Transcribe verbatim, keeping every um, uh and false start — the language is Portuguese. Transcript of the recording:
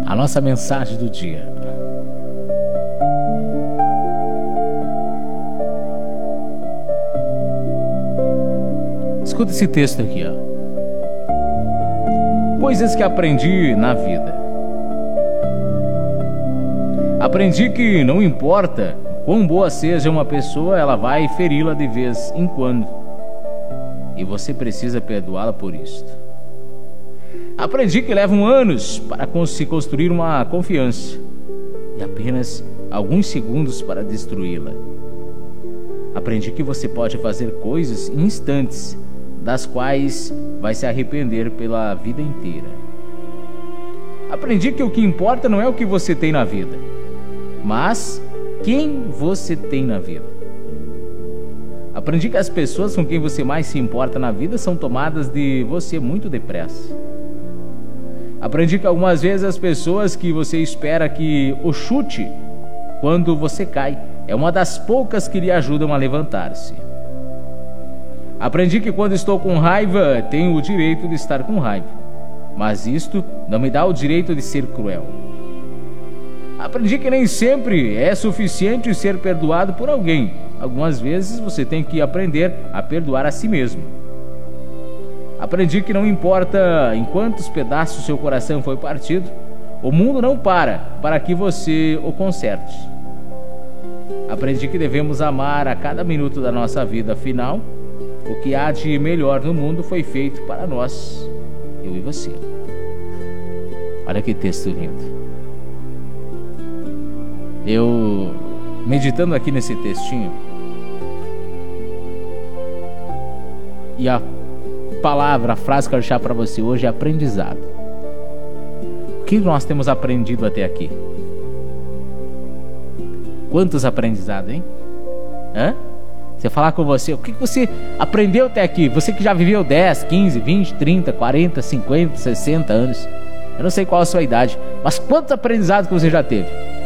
a nossa mensagem do dia. Escuta esse texto aqui, ó. Coisas que aprendi na vida. Aprendi que não importa quão boa seja uma pessoa, ela vai feri-la de vez em quando. E você precisa perdoá-la por isto. Aprendi que levam anos para se construir uma confiança e apenas alguns segundos para destruí-la. Aprendi que você pode fazer coisas em instantes, das quais vai se arrepender pela vida inteira. Aprendi que o que importa não é o que você tem na vida, mas quem você tem na vida. Aprendi que as pessoas com quem você mais se importa na vida são tomadas de você muito depressa. Aprendi que algumas vezes as pessoas que você espera que o chute quando você cai é uma das poucas que lhe ajudam a levantar-se. Aprendi que quando estou com raiva, tenho o direito de estar com raiva, mas isto não me dá o direito de ser cruel. Aprendi que nem sempre é suficiente ser perdoado por alguém. Algumas vezes você tem que aprender a perdoar a si mesmo. Aprendi que não importa em quantos pedaços seu coração foi partido, o mundo não para para que você o conserte. Aprendi que devemos amar a cada minuto da nossa vida, afinal, o que há de melhor no mundo foi feito para nós, eu e você. Olha que texto lindo. Eu, meditando aqui nesse textinho, e a palavra, a frase que eu quero deixar para você hoje é aprendizado. O que nós temos aprendido até aqui? Quantos aprendizados, hein? Hã? Você falar com você, o que você aprendeu até aqui? Você que já viveu dez, quinze, vinte, trinta, quarenta, cinquenta, sessenta anos. Eu não sei qual a sua idade, mas quantos aprendizados que você já teve?